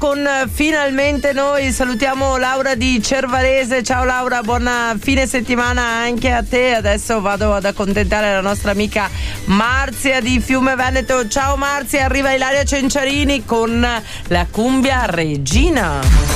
con Finalmente Noi. Salutiamo Laura di Cervarese. Ciao Laura, buona fine settimana anche a te. Adesso vado ad accontentare la nostra amica Marzia di Fiume Veneto. Ciao Marzia, arriva Ilaria Cenciarini con la cumbia Regina.